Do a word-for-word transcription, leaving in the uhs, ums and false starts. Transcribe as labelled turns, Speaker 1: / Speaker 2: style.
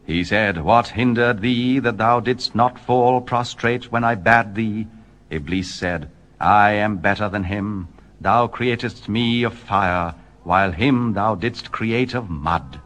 Speaker 1: He said, What hindered thee that thou didst not fall prostrate when I bade thee? Iblis said, I am better than him. Thou createdst me of fire, while him thou didst create of mud.